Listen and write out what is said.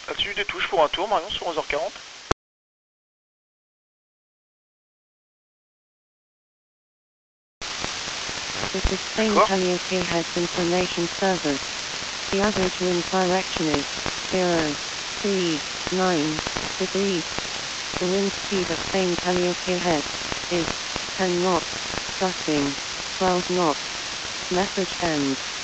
As-tu des touches pour un tour, Marion, sur 11h40? This is Spain Calliope Heads Information Service. The average wind direction is 0.39 degrees. The wind speed at Spain Calliope Head is 10 knots, gusting 12 knots. Message ends.